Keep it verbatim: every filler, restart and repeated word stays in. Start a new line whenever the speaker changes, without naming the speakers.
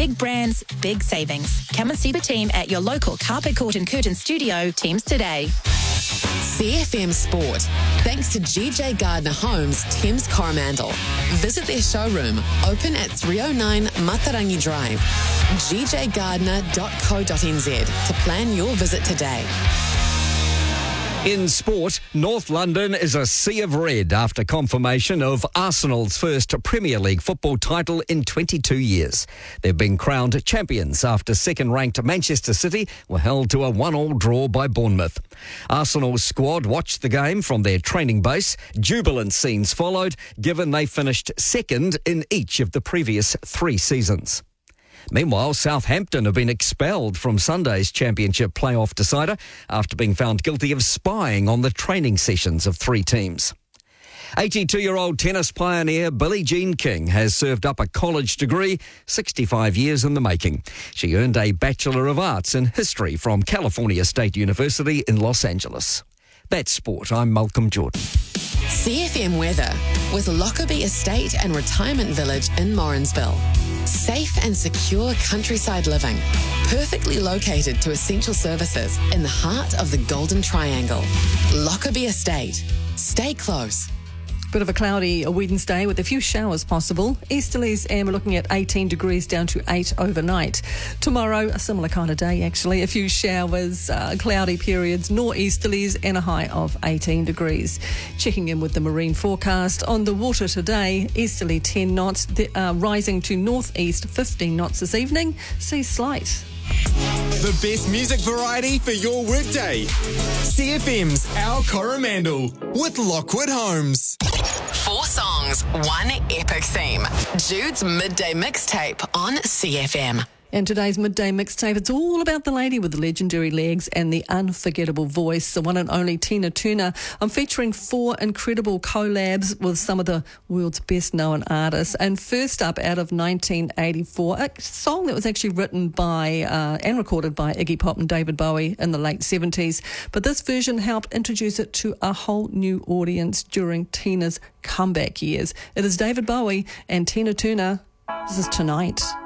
Big brands, big savings. Come and see the team at your local Carpet Court and Curtain Studio teams today.
C F M Sport, thanks to G J Gardner Homes, Thames Coromandel. Visit their showroom, open at three oh nine Matarangi Drive, g j gardner dot co dot n z to plan your visit today.
In sport, North London is a sea of red after confirmation of Arsenal's first Premier League football title in twenty-two years. They've been crowned champions after second-ranked Manchester City were held to a one-all draw by Bournemouth. Arsenal's squad watched the game from their training base. Jubilant scenes followed, given they finished second in each of the previous three seasons. Meanwhile, Southampton have been expelled from Sunday's Championship playoff decider after being found guilty of spying on the training sessions of three teams. eighty-two-year-old tennis pioneer Billie Jean King has served up a college degree, sixty-five years in the making. She earned a Bachelor of Arts in History from California State University in Los Angeles. That's sport. I'm Malcolm Jordan.
C F M weather with Lockerbie Estate and Retirement Village in Morrinsville. Safe and secure countryside living, perfectly located to essential services in the heart of the Golden Triangle. Lockerbie Estate. Stay close.
Bit of a cloudy Wednesday with a few showers possible. Easterlies, and we're looking at eighteen degrees down to eight overnight. Tomorrow, a similar kind of day actually. A few showers, uh, cloudy periods, nor'easterlies and a high of eighteen degrees. Checking in with the marine forecast. On the water today, easterly ten knots, uh, rising to northeast fifteen knots this evening. Seas slight.
The best music variety for your workday. C F M's Our Coromandel with Lockwood Homes.
Four songs, one epic theme. Jude's Midday Mixtape on C F M.
And today's Midday Mixtape, it's all about the lady with the legendary legs and the unforgettable voice, the one and only Tina Turner. I'm featuring four incredible collabs with some of the world's best-known artists. And first up, out of nineteen eighty-four, a song that was actually written by uh, and recorded by Iggy Pop and David Bowie in the late seventies. But this version helped introduce it to a whole new audience during Tina's comeback years. It is David Bowie and Tina Turner. This is Tonight.